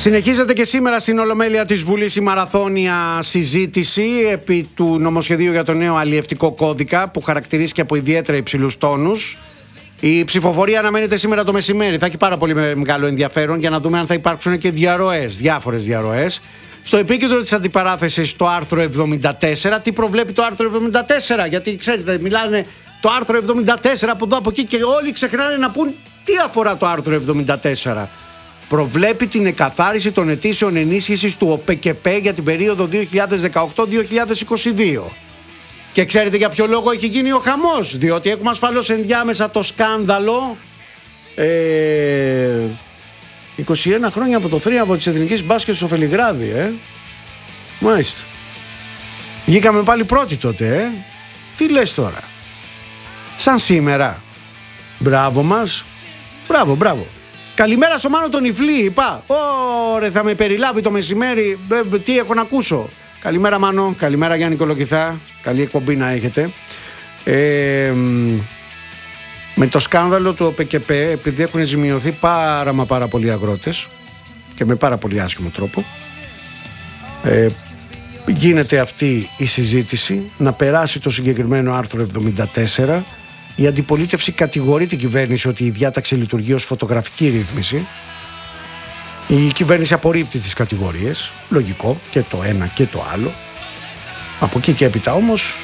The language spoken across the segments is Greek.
Συνεχίζεται και σήμερα στην Ολομέλεια της Βουλής η μαραθώνια συζήτηση επί του νομοσχεδίου για το νέο αλλιευτικό κώδικα που χαρακτηρίστηκε από ιδιαίτερα υψηλούς τόνους. Η ψηφοφορία αναμένεται σήμερα το μεσημέρι. Θα έχει πάρα πολύ μεγάλο ενδιαφέρον για να δούμε αν θα υπάρξουν και διαρροές, διάφορες διαρροές. Στο επίκεντρο της αντιπαράθεσης το άρθρο 74. Τι προβλέπει το άρθρο 74? Γιατί ξέρετε, μιλάνε το άρθρο 74 από εδώ από εκεί και όλοι ξεχνάνε να πούν τι αφορά το άρθρο 74. Προβλέπει την εκαθάριση των αιτήσεων ενίσχυσης του ΟΠΕΚΕΠΕ για την περίοδο 2018-2022. Και ξέρετε για ποιο λόγο έχει γίνει ο χαμός? Διότι έχουμε ασφαλώς ενδιάμεσα το σκάνδαλο 21 χρόνια από το θρίαμβο της Εθνικής Μπάσκετ στο Βελιγράδι, Μάλιστα. Βγήκαμε πάλι πρώτοι τότε, Τι λες τώρα? Σαν σήμερα. Μπράβο μας. Μπράβο. Καλημέρα στο Μάνο τον Ιφλή, είπα. Ωρε, θα με περιλάβει το μεσημέρι. Τι έχω να ακούσω? Καλημέρα Μάνο, καλημέρα Γιάννη Κολοκυθά. Καλή εκπομπή να έχετε. Με το σκάνδαλο του ΟΠΕΚΕΠΕ, επειδή έχουν ζημιωθεί πάρα πολλοί αγρότες και με πάρα πολύ άσχημο τρόπο, γίνεται αυτή η συζήτηση να περάσει το συγκεκριμένο άρθρο 74. Η αντιπολίτευση κατηγορεί την κυβέρνηση ότι η διάταξη λειτουργεί ως φωτογραφική ρύθμιση. Η κυβέρνηση απορρίπτει τις κατηγορίες. Λογικό και το ένα και το άλλο. Από εκεί και έπειτα όμως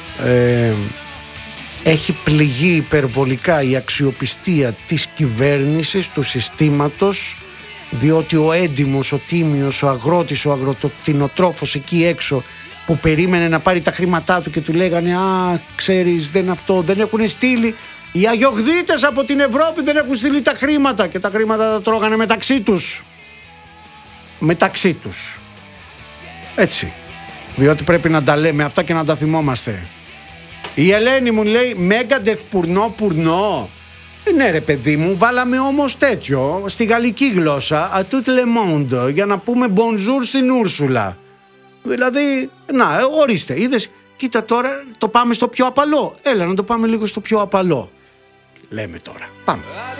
έχει πληγεί υπερβολικά η αξιοπιστία της κυβέρνησης, του συστήματος, διότι ο έντιμος, ο τίμιος, ο αγρότης, ο αγροτοκτηνοτρόφος εκεί έξω που περίμενε να πάρει τα χρήματά του και του λέγανε «Α, ξέρεις, δεν αυτό, δεν έχουν στείλει». Οι αγιογδίτες από την Ευρώπη δεν έχουν στείλει τα χρήματα και τα χρήματα τα τρώγανε μεταξύ τους. Έτσι. Διότι πρέπει να τα λέμε αυτά και να τα θυμόμαστε. Η Ελένη μου λέει «Μέγκαντεθ πουρνό». Ναι ρε παιδί μου, βάλαμε όμως τέτοιο στη γαλλική γλώσσα «A tout le monde» για να πούμε «bonjour» στην Ούρσουλα. Δηλαδή, να, ορίστε, είδες, κοίτα τώρα, το πάμε στο πιο απαλό. Έλα να το πάμε λίγο στο πιο απαλό. Λέμε τώρα, πάμε.